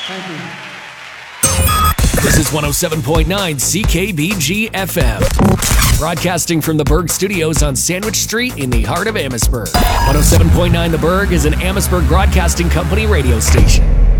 Thank you. This is 107.9 CKBG FM. Broadcasting from the Berg Studios on Sandwich Street in the heart of Amherstburg. 107.9 The Berg is an Amherstburg Broadcasting Company radio station.